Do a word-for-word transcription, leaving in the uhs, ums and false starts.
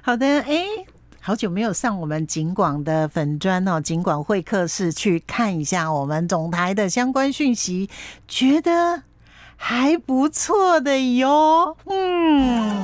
好的，哎，好久没有上我们警广的粉专哦，警广会客室去看一下我们总台的相关讯息，觉得还不错的哟。嗯，